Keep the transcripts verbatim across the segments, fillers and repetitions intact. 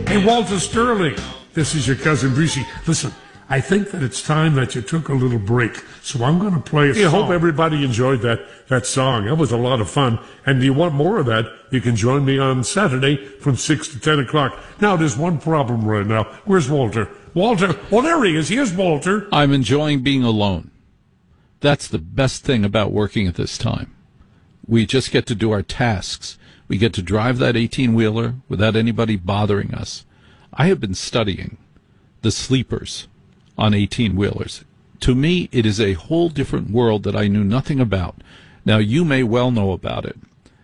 Hey, Walter Sterling, this is your cousin Brucey. Listen, I think that it's time that you took a little break, so I'm going to play a song. I hope everybody enjoyed that, that song. That was a lot of fun. And if you want more of that, you can join me on Saturday from six to ten o'clock. Now, there's one problem right now. Where's Walter? Walter? Well, there he is. Here's Walter. I'm enjoying being alone. That's the best thing about working at this time. We just get to do our tasks. We get to drive that eighteen-wheeler without anybody bothering us. I have been studying the sleepers on eighteen-wheelers. To me, it is a whole different world that I knew nothing about. Now, you may well know about it.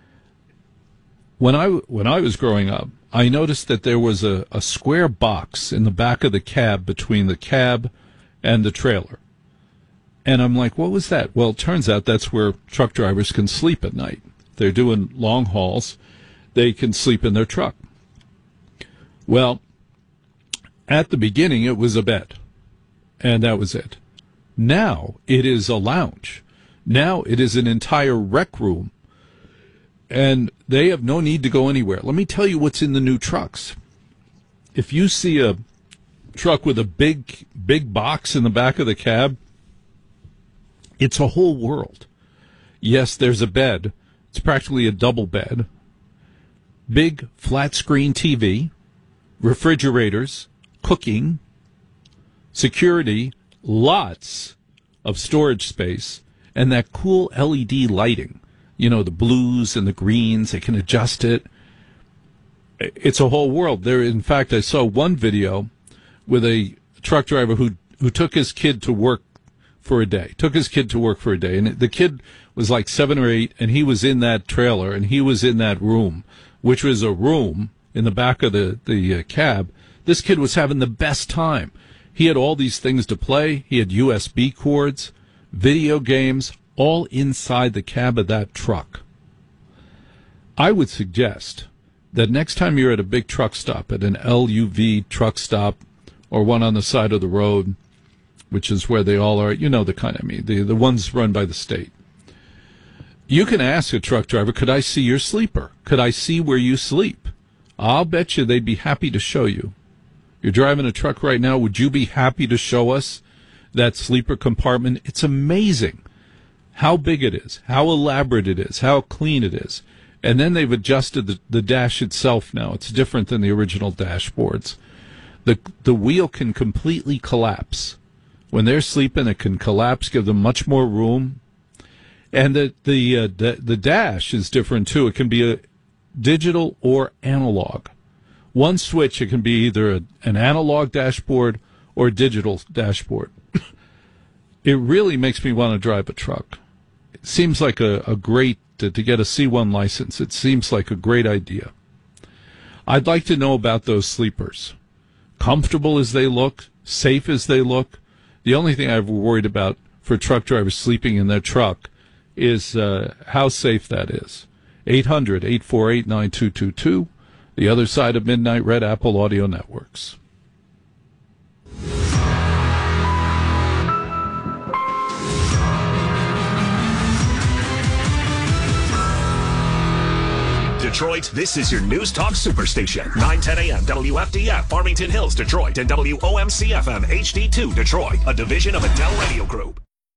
When I, when I was growing up, I noticed that there was a, a square box in the back of the cab between the cab and the trailer. And I'm like, what was that? Well, it turns out that's where truck drivers can sleep at night. If they're doing long hauls, they can sleep in their truck. Well, at the beginning, it was a bed, and that was it. Now it is a lounge. Now it is an entire rec room, and they have no need to go anywhere. Let me tell you what's in the new trucks. If you see a truck with a big, big box in the back of the cab, it's a whole world. Yes, there's a bed. It's practically a double bed. Big flat screen T V, refrigerators, cooking, security, lots of storage space, and that cool L E D lighting. You know, the blues and the greens, they can adjust it. It's a whole world. There, in fact, I saw one video with a truck driver who who took his kid to work for a day, took his kid to work for a day. And the kid was like seven or eight, and he was in that trailer, and he was in that room, which was a room in the back of the, the uh, cab. This kid was having the best time. He had all these things to play. He had U S B cords, video games, all inside the cab of that truck. I would suggest that next time you're at a big truck stop, at an L U V truck stop or one on the side of the road, which is where they all are, you know the kind I mean, the, the ones run by the state. You can ask a truck driver, could I see your sleeper? Could I see where you sleep? I'll bet you they'd be happy to show you. You're driving a truck right now, would you be happy to show us that sleeper compartment? It's amazing how big it is, how elaborate it is, how clean it is. And then they've adjusted the, the dash itself now. It's different than the original dashboards. The, the wheel can completely collapse. When they're sleeping, it can collapse, give them much more room. And the the, uh, the the dash is different, too. It can be a digital or analog. One switch, it can be either a, an analog dashboard or a digital dashboard. It really makes me want to drive a truck. It seems like a, a great, to, to get a C one license, it seems like a great idea. I'd like to know about those sleepers. Comfortable as they look, safe as they look. The only thing I've worried about for truck drivers sleeping in their truck is uh, how safe that is. eight hundred, eight four eight, nine two two two, the other side of Midnight Red, Apple Audio Networks. Detroit, this is your News Talk Superstation. nine ten a.m. W F D F, Farmington Hills, Detroit, and W O M C F M H D two, Detroit, a division of Adele Radio Group.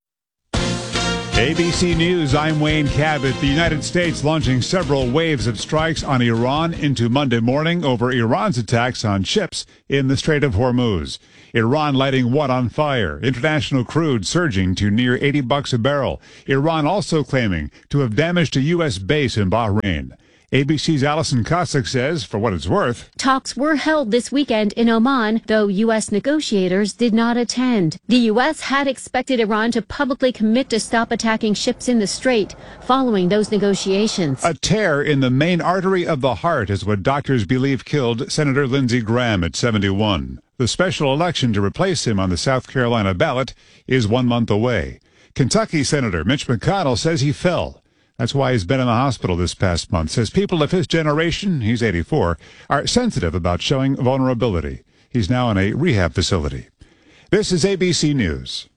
A B C News, I'm Wayne Cabot. The United States launching several waves of strikes on Iran into Monday morning over Iran's attacks on ships in the Strait of Hormuz. Iran lighting what on fire? International crude surging to near eighty bucks a barrel. Iran also claiming to have damaged a U S base in Bahrain. A B C's Allison Cossack says, for what it's worth, talks were held this weekend in Oman, though U S negotiators did not attend. The U S had expected Iran to publicly commit to stop attacking ships in the strait following those negotiations. A tear in the main artery of the heart is what doctors believe killed Senator Lindsey Graham at seventy-one. The special election to replace him on the South Carolina ballot is one month away. Kentucky Senator Mitch McConnell says he fell. That's why he's been in the hospital this past month. Says people of his generation, he's eighty-four, are sensitive about showing vulnerability. He's now in a rehab facility. This is A B C News.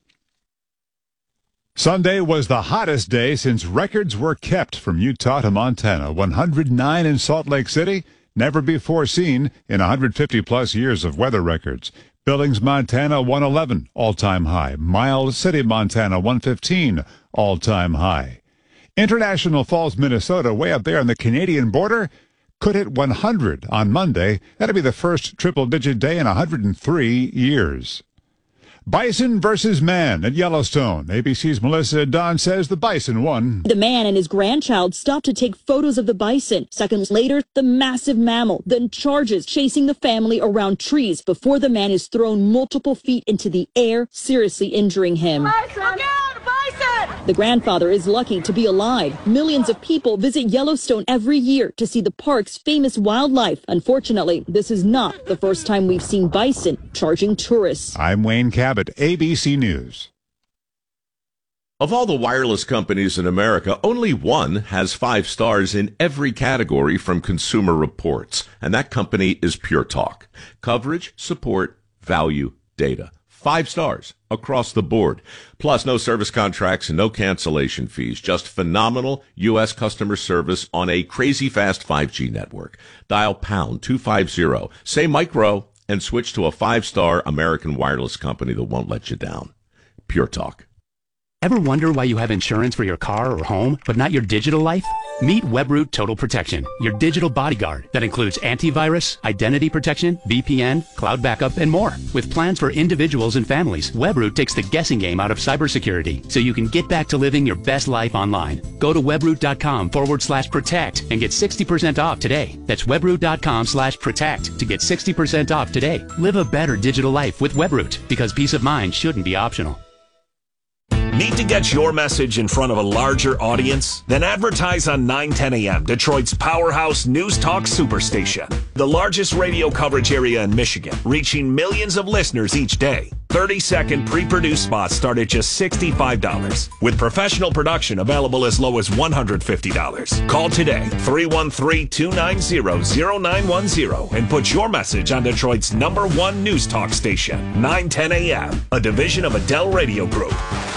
Sunday was the hottest day since records were kept from Utah to Montana. one hundred nine in Salt Lake City never before seen in one hundred fifty plus years of weather records. Billings, Montana, one eleven, all-time high. Miles City, Montana, one fifteen, all-time high. International Falls, Minnesota, way up there on the Canadian border, could hit one hundred on Monday. That'll be the first triple-digit day in one hundred three years. Bison versus man at Yellowstone. A B C's Melissa Don says the bison won. The man and his grandchild stopped to take photos of the bison. Seconds later, the massive mammal then charges, chasing the family around trees before the man is thrown multiple feet into the air, seriously injuring him. Bison! Look out, bison! The grandfather is lucky to be alive. Millions of people visit Yellowstone every year to see the park's famous wildlife. Unfortunately, this is not the first time we've seen bison charging tourists. I'm Wayne Cabot, A B C News. Of all the wireless companies in America, only one has five stars in every category from Consumer Reports, and that company is Pure Talk. Coverage, support, value, data. Five stars across the board. Plus, no service contracts and no cancellation fees. Just phenomenal U S customer service on a crazy fast five G network. Dial pound two fifty, say micro, and switch to a five-star American wireless company that won't let you down. Pure Talk. Ever wonder why you have insurance for your car or home, but not your digital life? Meet Webroot Total Protection, your digital bodyguard that includes antivirus, identity protection, V P N, cloud backup, and more. With plans for individuals and families, Webroot takes the guessing game out of cybersecurity so you can get back to living your best life online. Go to webroot.com forward slash protect and get sixty percent off today. That's webroot.com slash protect to get sixty percent off today. Live a better digital life with Webroot, because peace of mind shouldn't be optional. Need to get your message in front of a larger audience? Then advertise on nine ten A M, Detroit's powerhouse news talk superstation. The largest radio coverage area in Michigan, reaching millions of listeners each day. thirty second pre-produced spots start at just sixty-five dollars, with professional production available as low as one hundred fifty dollars. Call today, three one three, two nine zero, zero nine one zero, and put your message on Detroit's number one news talk station, nine ten A M, a division of Adele Radio Group.